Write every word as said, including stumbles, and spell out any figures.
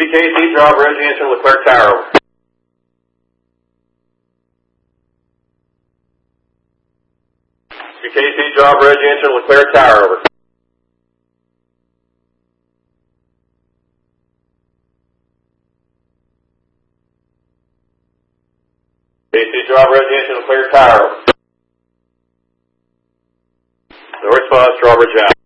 K C, drop Reggie, answer Leclerc Tower, over. K C, drop Reggie, answer Leclerc Tower, over. K C, drop Reggie, answer Leclerc Tower, over. No response, drawbridge out.